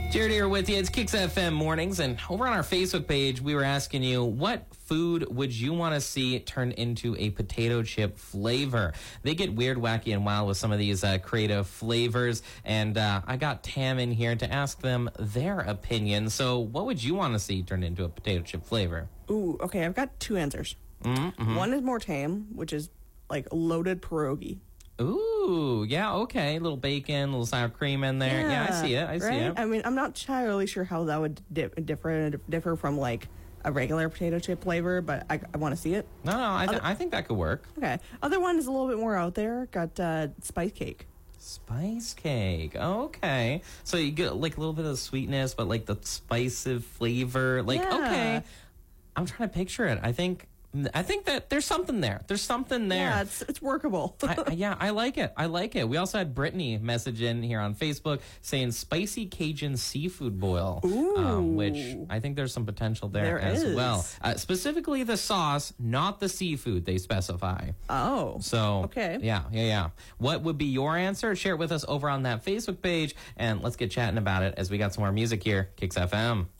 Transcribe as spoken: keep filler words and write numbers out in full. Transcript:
Jared here with you. It's Kicks F M Mornings, and over on our Facebook page, we were asking you, what food would you want to see turned into a potato chip flavor? They get weird, wacky, and wild with some of these uh, creative flavors, and uh, I got Tam in here to ask them their opinion. So what would you want to see turned into a potato chip flavor? Ooh, okay, I've got two answers. Mm-hmm. One is more tame, which is like loaded pierogi. Ooh, yeah, okay. A little bacon, a little sour cream in there. Yeah, I see it. I right? see it. I mean, I'm not entirely sure how that would di- differ differ from like a regular potato chip flavor, but I, I want to see it. No, no, I, th- Other- I think that could work. Okay. Other one is a little bit more out there. Got uh, spice cake. Spice cake. Okay. So you get like a little bit of the sweetness, but like the spicy flavor. Like, Yeah. okay. I'm trying to picture it. I think I think that there's something there. There's something there. Yeah, it's it's workable. I, I- yeah, I like it. I like it. We also had Brittany message in here on Facebook saying spicy Cajun seafood boil, um, which I think there's some potential there, There as is. well. Uh, specifically the sauce, not the seafood, they specify. Oh. So, Okay. yeah, yeah, yeah. What would be your answer? Share it with us over on that Facebook page, and let's get chatting about it as we got some more music here. Kicks F M.